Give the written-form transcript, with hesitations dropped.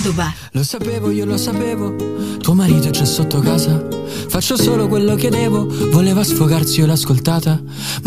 Padova. Lo sapevo, io lo sapevo, tuo marito c'è sotto casa. Faccio solo quello che devo, voleva sfogarsi, io l'ho ascoltata.